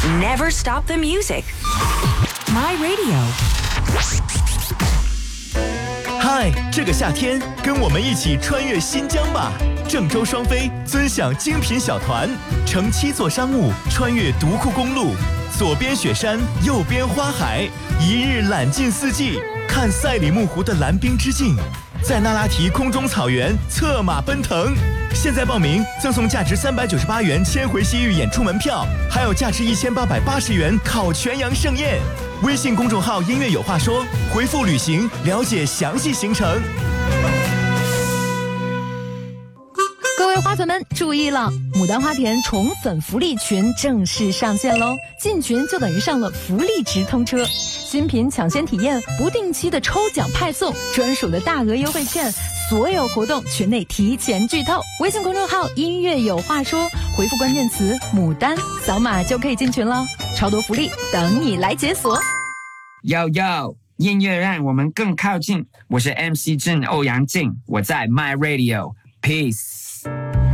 Never stop the music. My Radio。 嗨，这个夏天，跟我们一起穿越新疆吧！郑州双飞尊享精品小团，乘7座商务穿越独库公路，左边雪山，右边花海，一日揽尽四季，看赛里木湖的蓝冰之境，在那拉提空中草原策马奔腾。现在报名赠送价值398元千回西域演出门票，还有价值1880元烤全羊盛宴。微信公众号音乐有话说，回复旅行了解详细行程。 各位花粉们注意了，牡丹花田宠粉福利群正式上线喽！进群就等于上了福利直通车，新品抢先体验，不定期的抽奖派送，专属的大额优惠券，所有活动群内提前剧透。微信公众号音乐有话说，回复关键词牡丹，扫码就可以进群了，超多福利等你来解锁。 Yo yo， 音乐让我们更靠近，我是 MC 郑欧阳靖，我在 My Radio， Peace。